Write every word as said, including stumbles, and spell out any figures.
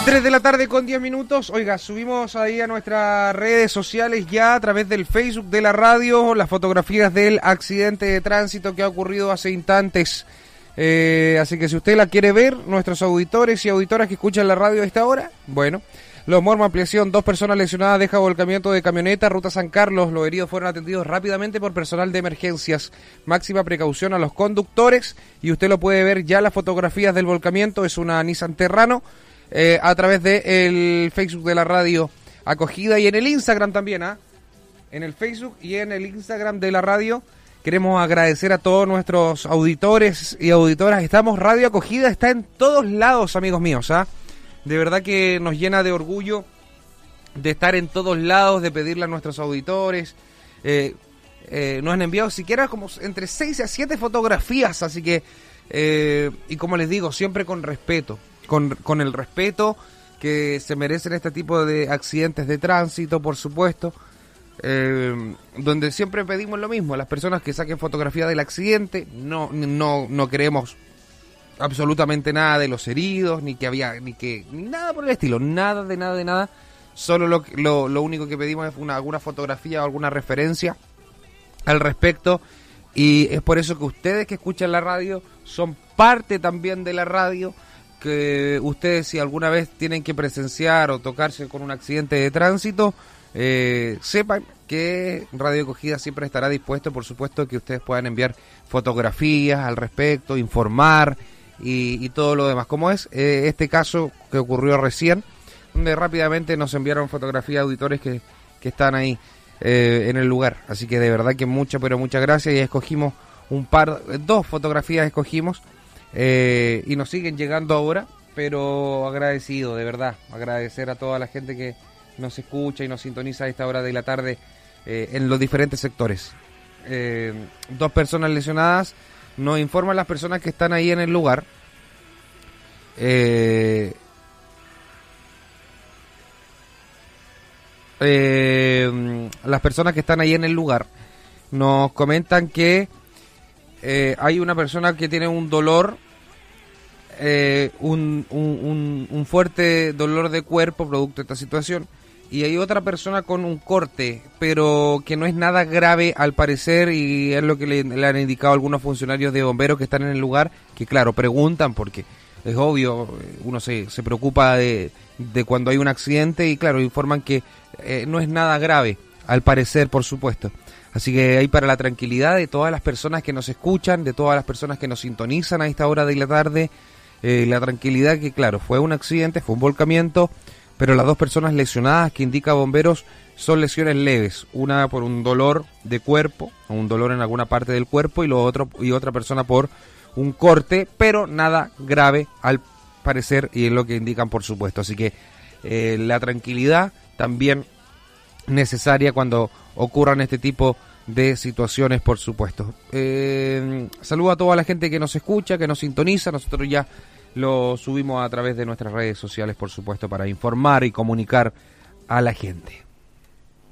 tres de la tarde con diez minutos. Oiga, subimos ahí a nuestras redes sociales ya a través del Facebook de la radio las fotografías del accidente de tránsito que ha ocurrido hace instantes. Eh, así que si usted la quiere ver, nuestros auditores y auditoras que escuchan la radio a esta hora, bueno, Los Mormos Ampliación, dos personas lesionadas, deja volcamiento de camioneta, ruta San Carlos, los heridos fueron atendidos rápidamente por personal de emergencias. Máxima precaución a los conductores y usted lo puede ver ya las fotografías del volcamiento, es una Nissan Terrano. Eh, a través del de Facebook de la radio Acogida y en el Instagram también, ¿ah? ¿eh? En el Facebook y en el Instagram de la radio. Queremos agradecer a todos nuestros auditores y auditoras. Estamos, Radio Acogida está en todos lados, amigos míos, ¿ah? ¿eh? De verdad que nos llena de orgullo de estar en todos lados, de pedirle a nuestros auditores. Eh, eh, nos han enviado siquiera como entre seis a siete fotografías, así que, eh, y como les digo, siempre con respeto. Con, con el respeto que se merecen este tipo de accidentes de tránsito, por supuesto, eh, donde siempre pedimos lo mismo, a las personas que saquen fotografía del accidente, no, no, no queremos absolutamente nada de los heridos, ni que había, ni que, ni nada por el estilo, nada de nada de nada, solo lo, lo, lo único que pedimos es una, alguna fotografía o alguna referencia al respecto, y es por eso que ustedes que escuchan la radio son parte también de la radio, que ustedes si alguna vez tienen que presenciar o tocarse con un accidente de tránsito, eh, sepan que Radio Acogida siempre estará dispuesto, por supuesto, que ustedes puedan enviar fotografías al respecto, informar y, y todo lo demás, como es eh, este caso que ocurrió recién, donde rápidamente nos enviaron fotografías de auditores que, que están ahí eh, en el lugar, así que de verdad que muchas, pero muchas gracias, y escogimos un par, dos fotografías escogimos, Eh, y nos siguen llegando ahora, pero agradecido, de verdad, agradecer a toda la gente que nos escucha y nos sintoniza a esta hora de la tarde eh, en los diferentes sectores. Eh, dos personas lesionadas, nos informan las personas que están ahí en el lugar. Eh, eh, las personas que están ahí en el lugar nos comentan que Eh, hay una persona que tiene un dolor, eh, un, un, un, un fuerte dolor de cuerpo producto de esta situación, y hay otra persona con un corte, pero que no es nada grave al parecer, y es lo que le, le han indicado algunos funcionarios de bomberos que están en el lugar, que claro, preguntan porque es obvio, uno se, se preocupa de, de cuando hay un accidente, y claro, informan que eh, no es nada grave, al parecer, por supuesto. Así que ahí para la tranquilidad de todas las personas que nos escuchan, de todas las personas que nos sintonizan a esta hora de la tarde, eh, la tranquilidad que, claro, fue un accidente, fue un volcamiento, pero las dos personas lesionadas que indica bomberos son lesiones leves, una por un dolor de cuerpo, o un dolor en alguna parte del cuerpo, y lo otro y otra persona por un corte, pero nada grave al parecer, y es lo que indican, por supuesto. Así que eh, la tranquilidad también necesaria cuando ocurran este tipo de situaciones, por supuesto. Eh, saludo a toda la gente que nos escucha, que nos sintoniza. Nosotros ya lo subimos a través de nuestras redes sociales, por supuesto, para informar y comunicar a la gente.